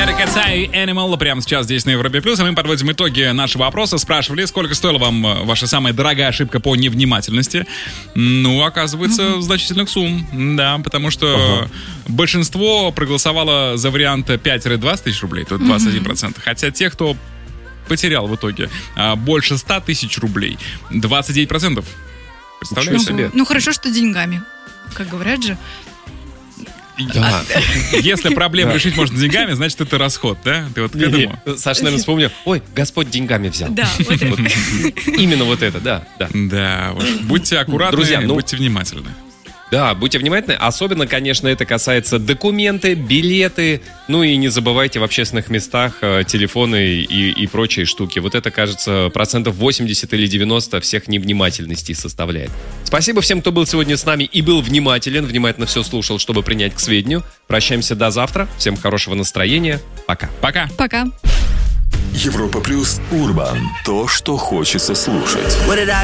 Эрика Цай, Animal, прямо сейчас здесь на Европе Плюс. А мы подводим итоги нашего опроса. Спрашивали, сколько стоила вам ваша самая дорогая ошибка по невнимательности. Ну, оказывается, значительных сумм. Да, потому что большинство проголосовало за вариант 5-20 тысяч рублей, тут 21%. Хотя те, кто потерял в итоге больше 100 тысяч рублей, 29%. Представляете себе? Ну, хорошо, что деньгами, как говорят же. Да. Если проблему решить можно деньгами, значит, это расход, да? Ты вот к этому? Саша, наверное, вспомнил. Ой, Господь деньгами взял. Да, вот это. Именно вот это, да. Да, будьте аккуратны, друзья, будьте внимательны. Да, будьте внимательны. Особенно, конечно, это касается документы, билеты. Ну и не забывайте в общественных местах телефоны и прочие штуки. Вот это, кажется, 80% или 90% всех невнимательностей составляет. Спасибо всем, кто был сегодня с нами и был внимателен, внимательно все слушал, чтобы принять к сведению. Прощаемся до завтра. Всем хорошего настроения. Пока. Пока. Пока. Европа Плюс Урбан. То, что хочется слушать.